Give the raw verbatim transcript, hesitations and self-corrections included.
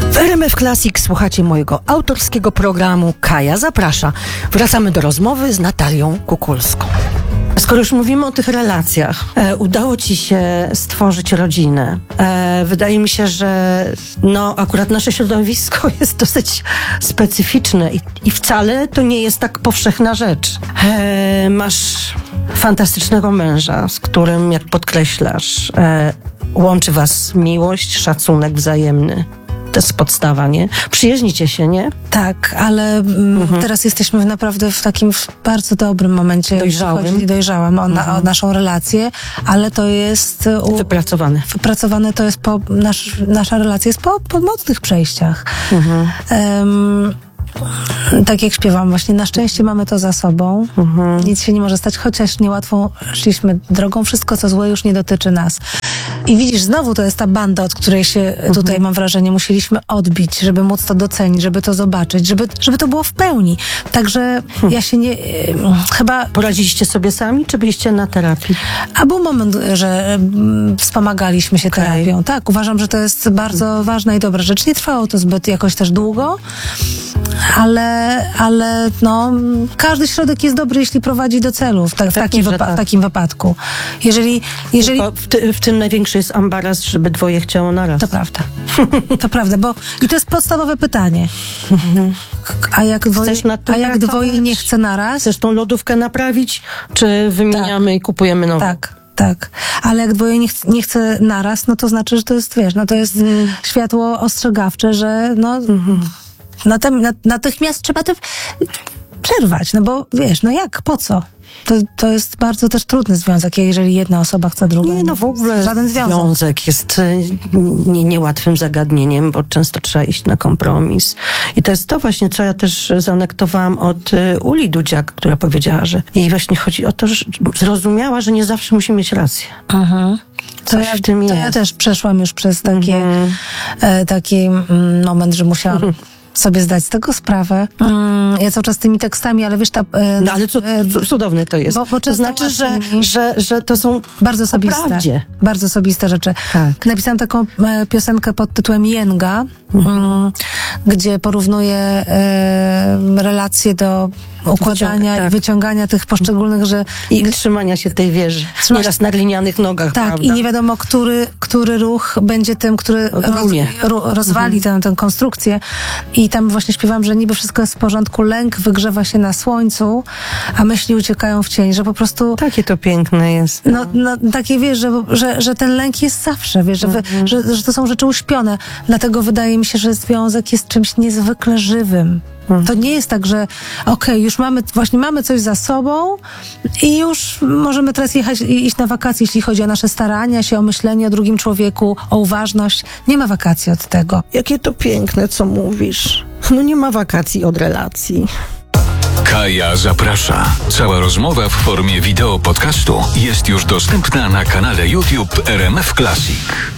W R M F Classic słuchacie mojego autorskiego programu Kaja Zaprasza. Wracamy do rozmowy z Natalią Kukulską. Skoro już mówimy o tych relacjach, e, udało ci się stworzyć rodzinę. E, wydaje mi się, że no akurat nasze środowisko jest dosyć specyficzne i, i wcale to nie jest tak powszechna rzecz. E, masz fantastycznego męża, z którym, jak podkreślasz, e, łączy was miłość, szacunek wzajemny. To jest podstawa, nie? Przyjaźnicie się, nie? Tak, ale mm, mhm. teraz jesteśmy w naprawdę w takim w bardzo dobrym momencie. Dojrzałym. Dojrzałam o, na, mhm. o naszą relację, ale to jest... U, wypracowane. Wypracowane to jest po... Nasz, nasza relacja jest po, po mocnych przejściach. Mhm. Um, tak jak śpiewam, właśnie na szczęście mamy to za sobą. Mhm. Nic się nie może stać, chociaż niełatwą szliśmy drogą. Wszystko, co złe, już nie dotyczy nas. I widzisz, znowu to jest ta banda, od której się mhm. tutaj, mam wrażenie, musieliśmy odbić, żeby móc to docenić, żeby to zobaczyć, żeby, żeby to było w pełni. Także hmm. ja się nie... chyba... Poradziliście sobie sami, czy byliście na terapii? A był moment, że mm, wspomagaliśmy się okay. terapią. Tak, uważam, że to jest bardzo hmm. ważna i dobra rzecz. Nie trwało to zbyt jakoś też długo, ale, ale no, każdy środek jest dobry, jeśli prowadzi do celów, tak, w, takim wypa- tak. w takim wypadku. Jeżeli... jeżeli... W, ty, w tym największy jest ambaras, żeby dwoje chciało naraz. To prawda. To prawda, bo i to jest podstawowe pytanie. A jak dwoje, a jak dwoje nie chce naraz? Chcesz tą lodówkę naprawić, czy wymieniamy tak. i kupujemy nową? Tak. Tak, ale jak dwoje nie, ch- nie chce naraz, no to znaczy, że to jest, wiesz, no to jest mm. światło ostrzegawcze, że no mm-hmm. natem- natychmiast trzeba to przerwać, no bo wiesz, no jak, po co? To, to jest bardzo też trudny związek, jeżeli jedna osoba chce drugą. Nie, no w ogóle żaden związek. związek jest nie, niełatwym zagadnieniem, bo często trzeba iść na kompromis. I to jest to właśnie, co ja też zanektowałam od Uli Dudziak, która powiedziała, że jej właśnie chodzi o to, że zrozumiała, że nie zawsze musi mieć rację. Mhm. To ja, w tym to ja też przeszłam już przez takie, mhm. e, taki mm, moment, że musiałam mhm. sobie zdać z tego sprawę. Mm, ja cały czas tymi tekstami, ale wiesz, ta... E, no ale co, e, cudowne to jest. Bo, bo to znaczy, że, że, że to są bardzo osobiste. Bardzo osobiste rzeczy. Tak. Napisałam taką e, piosenkę pod tytułem Jęga, mhm. m, gdzie porównuję e, relacje do układania tak. i wyciągania tych poszczególnych, że... I trzymania się tej wieży. Trzymasz... Nieraz na glinianych nogach, tak, prawda? i nie wiadomo, który, który ruch będzie tym, który roz, ro, rozwali mhm. tę, tę konstrukcję. I tam właśnie śpiewam, że niby wszystko jest w porządku, lęk wygrzewa się na słońcu, a myśli uciekają w cień, że po prostu... Takie to piękne jest. No, no takie wiesz, że, że, że ten lęk jest zawsze, wiesz, mhm. że, że, że to są rzeczy uśpione. Dlatego wydaje mi się, że związek jest czymś niezwykle żywym. To nie jest tak, że okej, okay, już mamy, właśnie mamy coś za sobą i już możemy teraz jechać i iść na wakacje, jeśli chodzi o nasze starania się, o myślenie o drugim człowieku, o uważność. Nie ma wakacji od tego. Jakie to piękne, co mówisz. No nie ma wakacji od relacji. Kaja Zaprasza. Cała rozmowa w formie wideo podcastu jest już dostępna na kanale YouTube R M F Classic.